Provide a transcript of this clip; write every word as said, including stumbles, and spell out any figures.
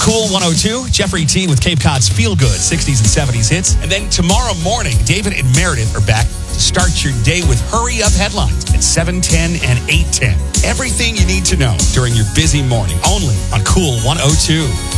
Cool one oh two, Jeffrey T with Cape Cod's Feel Good, sixties and seventies hits. And then tomorrow morning, David and Meredith are back to start your day with Hurry Up headlines at seven ten and eight ten. Everything you need to know during your busy morning, only on Cool one oh two.